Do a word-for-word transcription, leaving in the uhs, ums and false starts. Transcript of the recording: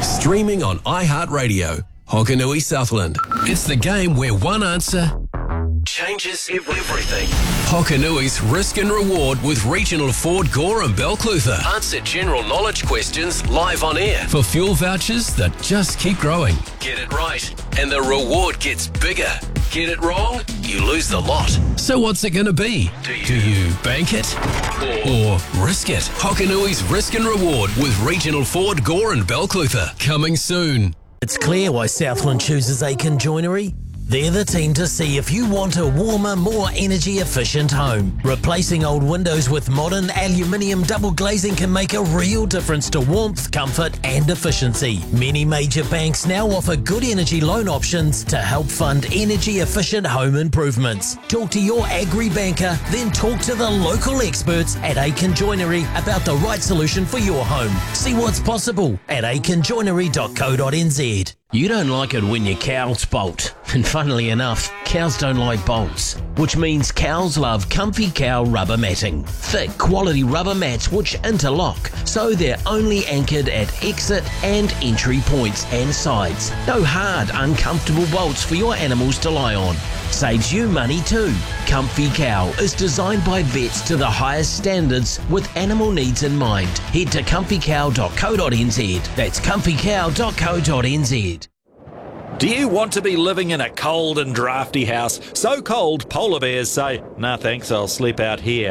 Streaming on iHeartRadio. Hokanui Southland. It's the game where one answer changes everything. Hokanui's Risk and Reward with Regional Ford Gore and Belclutha. Answer general knowledge questions live on air for fuel vouchers that just keep growing. Get it right, and the reward gets bigger. Get it wrong, you lose the lot. So what's it going to be? Do you, Do you bank it or, or risk it? Hokanui's Risk and Reward with Regional Ford Gore and Belclutha. Coming soon. It's clear why Southland chooses Aiken Joinery. They're the team to see if you want a warmer, more energy-efficient home. Replacing old windows with modern aluminium double glazing can make a real difference to warmth, comfort and efficiency. Many major banks now offer good energy loan options to help fund energy-efficient home improvements. Talk to your agri-banker, then talk to the local experts at Aiken Joinery about the right solution for your home. See what's possible at aiken joinery dot co dot n z. You don't like it when your cows bolt. And funnily enough, cows don't like bolts, which means cows love Comfy Cow rubber matting. Thick, quality rubber mats which interlock, so they're only anchored at exit and entry points and sides. No hard, uncomfortable bolts for your animals to lie on. Saves you money too. Comfy Cow is designed by vets to the highest standards with animal needs in mind. Head to comfy cow dot co dot n z. That's comfy cow dot co dot n z. Do you want to be living in a cold and drafty house? So cold, polar bears say, "Nah thanks, I'll sleep out here."